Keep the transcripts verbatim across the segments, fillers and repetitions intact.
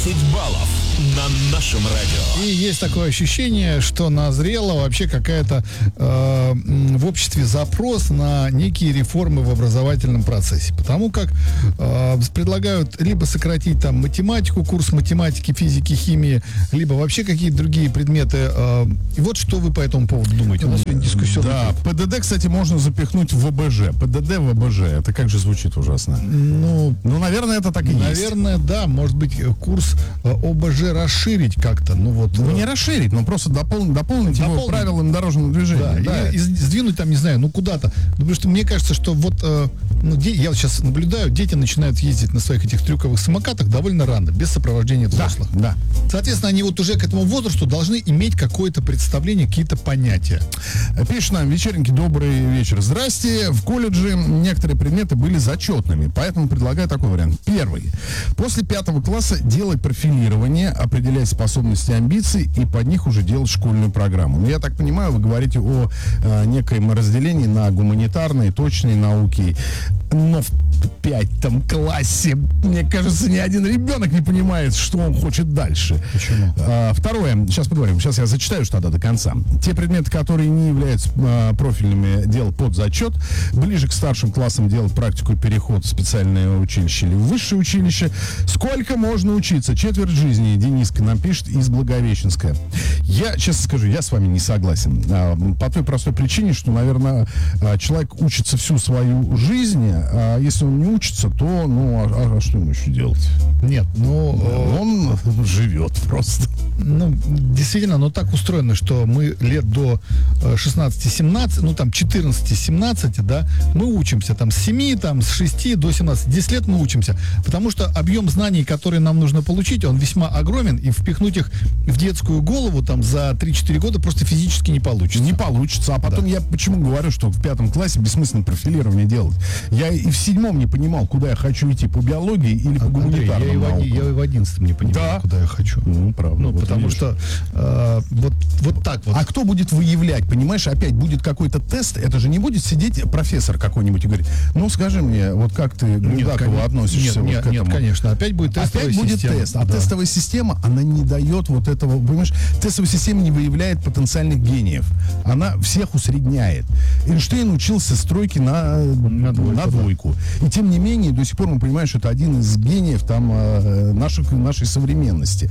десять баллов на нашем радио. И есть такое ощущение, что назрела вообще какая-то э, в обществе запрос на некие реформы в образовательном процессе. Потому как э, предлагают либо сократить там математику, курс математики, физики, химии, либо вообще какие-то другие предметы. Э, и вот что вы по этому поводу думаете? У нас сегодня дискуссионный. Да, ПДД, кстати, можно запихнуть в ВБЖ. ПДД, ВБЖ. Это как же звучит ужасно. Ну, ну наверное, это так и наверное, есть. Наверное, да. Может быть, курс ОБЖ расширить как-то. Ну, вот, ну, не расширить, но просто дополнить, дополнить его дополнить. правилам дорожного движения. Да, да. И, и сдвинуть там, не знаю, ну куда-то. Ну, потому что мне кажется, что вот, э, ну, де- я вот сейчас наблюдаю, дети начинают ездить на своих этих трюковых самокатах довольно рано, без сопровождения взрослых. Да, да. Соответственно, они вот уже к этому возрасту должны иметь какое-то представление, какие-то понятия. Пишет нам: вечерненький, добрый вечер. Здрасте. В колледже некоторые предметы были зачетными, поэтому предлагаю такой вариант. Первый. После пятого класса делать профилирование, определять способности и амбиции, и под них уже делать школьную программу. Но я так понимаю, вы говорите о э, некоем разделении на гуманитарные, точные науки. Но в пятом классе, мне кажется, ни один ребенок не понимает, что он хочет дальше. Почему? А, второе, сейчас поговорим, сейчас я зачитаю что-то до конца. Те предметы, которые не являются а, профильными, делать под зачет. Ближе к старшим классам делать практику и переход в специальное училище или в высшее училище. Сколько можно учиться? Четверть жизни, Дениска нам пишет из Благовещенска. Я, честно скажу, я с вами не согласен. А, по той простой причине, что, наверное, человек учится всю свою жизнь, а если он не учится, то, ну, а, а что ему еще делать? Нет, ну... Он живет просто. Ну, действительно, оно так устроено, что мы лет до шестнадцати-семнадцати, ну, там, четырнадцати-семнадцати, да, мы учимся, там, с семи, там, с шести до семнадцати. десять лет мы учимся, потому что объем знаний, которые нам нужно получить, он весьма огромен, и впихнуть их в детскую голову, там, за три-четыре года просто физически не получится. Не получится. А потом, да, я почему говорю, что в пятом классе бессмысленно профилирование делать. Я и в седьмом не понимал, куда я хочу идти, по биологии или по Андрей, гуманитарным я, наукам. и в, я и в одиннадцатом не понимал, да, куда я хочу. Ну, правда. Ну, вот потому видишь. что э, вот, вот так вот. А кто будет выявлять, понимаешь, опять будет какой-то тест, это же не будет сидеть профессор какой-нибудь и говорить: ну, скажи мне, вот как ты к Булгакову относишься? Нет, вот нет, к этому? Нет, конечно, опять будет тестовая опять будет система. тест, а да. тестовая система, она не дает вот этого, понимаешь, тестовая система не выявляет потенциальных гениев, она всех усредняет. Эйнштейн учился стройке на, на, двойку, на двойку, да. И тем не менее, до сих пор мы понимаем, что это один из гениев там наших, нашей современности.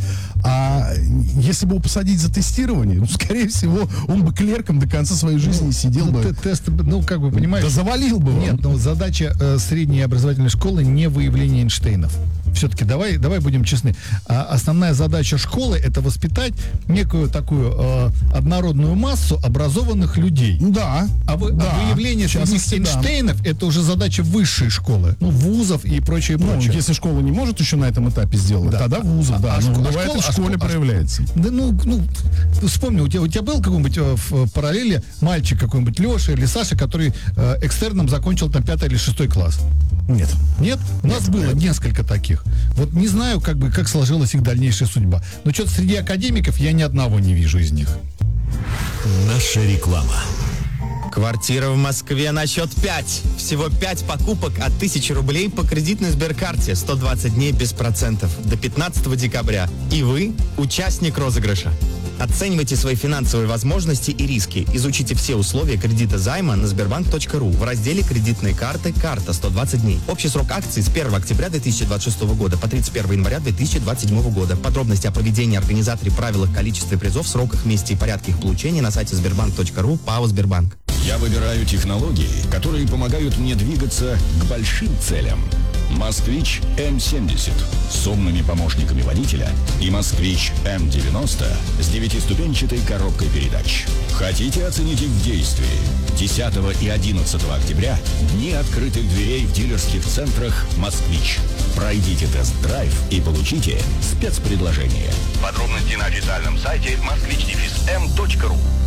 А если бы его посадить за тестирование, ну, скорее всего, он бы клерком до конца своей жизни ну, сидел ну, бы. Тест, ну, как бы, понимаешь... Да завалил бы. Нет, но задача э, средней образовательной школы не выявление Эйнштейнов. Все-таки давай, давай будем честны. А основная задача школы — это воспитать некую такую э, однородную массу образованных людей. Да. А, вы, да, а выявление среди Эйнштейнов — это уже задача высшей школы, ну, вузов и прочее, ну, прочее. если школа не может еще на этом этапе сделать, да. тогда вузов, да. А, ну, а, бывает, школа, и в школе а, проявляется. Да, ну, ну, вспомни, у тебя, у тебя был какой-нибудь э, в параллели мальчик какой-нибудь, Леша или Саша, который э, экстерном закончил там пятый или шестой класс? Нет. Нет? У нас Нет, было нет. несколько таких. Вот не знаю, как бы, как сложилась их дальнейшая судьба. Но что-то среди академиков я ни одного не вижу из них. Наша реклама. Квартира в Москве на счет пять. Всего пять покупок от тысячи рублей по кредитной Сберкарте. сто двадцать дней без процентов. До пятнадцатого декабря. И вы участник розыгрыша. Оценивайте свои финансовые возможности и риски. Изучите все условия кредита займа на сбербанк точка ру в разделе «Кредитные карты. Карта сто двадцать дней». Общий срок акций с первого октября две тысячи двадцать шестого года по тридцать первого января две тысячи двадцать седьмого года. Подробности о проведении, организаторе, правилах, количестве призов, сроках, месте и порядке их получения на сайте сбербанк точка ру. ПАО «Сбербанк». Я выбираю технологии, которые помогают мне двигаться к большим целям. «Москвич эм семьдесят» с умными помощниками водителя и «Москвич эм девяносто» с девятиступенчатой коробкой передач. Хотите оценить их в действии? десятого и одиннадцатого октября дни открытых дверей в дилерских центрах «Москвич». Пройдите тест-драйв и получите спецпредложение. Подробности на официальном сайте москвич эм точка ру.